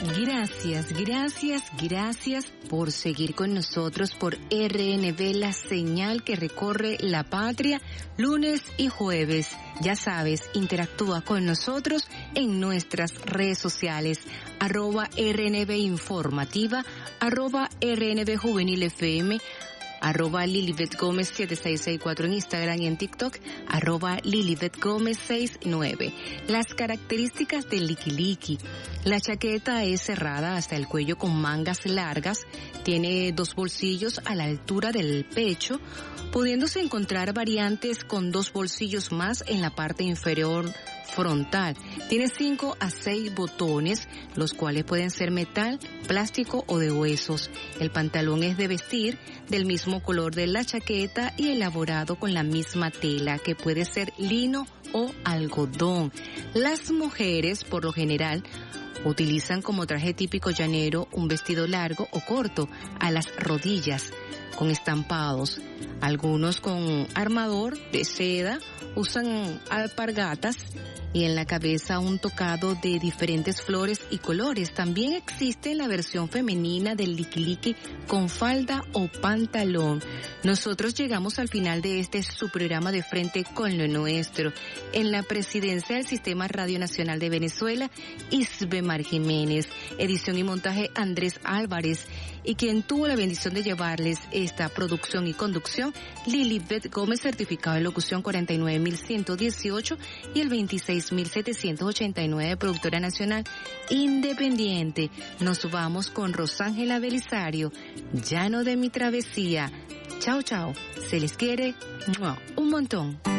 Gracias por seguir con nosotros por RNB, la señal que recorre la patria, lunes y jueves. Ya sabes, interactúa con nosotros en nuestras redes sociales, @RNB Informativa, @RNB Juvenil FM, @Lilibet Gómez 7664 en Instagram y en TikTok, @Lilibet Gómez 69. Las características del liquiliqui. La chaqueta es cerrada hasta el cuello con mangas largas, tiene 2 bolsillos a la altura del pecho, pudiéndose encontrar variantes con 2 bolsillos más en la parte inferior frontal. Tiene 5 a 6 botones, los cuales pueden ser metal, plástico o de huesos. El pantalón es de vestir, del mismo color de la chaqueta y elaborado con la misma tela, que puede ser lino o algodón. Las mujeres, por lo general, utilizan como traje típico llanero un vestido largo o corto a las rodillas, con estampados. Algunos con armador de seda, usan alpargatas y en la cabeza un tocado de diferentes flores y colores. También existe la versión femenina del liquiliqui con falda o pantalón. Nosotros llegamos al final de su programa de Frente con lo Nuestro. En la presidencia del Sistema Radio Nacional de Venezuela, Isbemar Jiménez, edición y montaje Andrés Álvarez, y quien tuvo la bendición de llevarles esta producción y conducción, Lilibet Gómez, certificado de locución 49118 y el 26789, productora nacional independiente. Nos vamos con Rosángela Belisario, Llano de mi travesía. Chao, chao. Se les quiere un montón.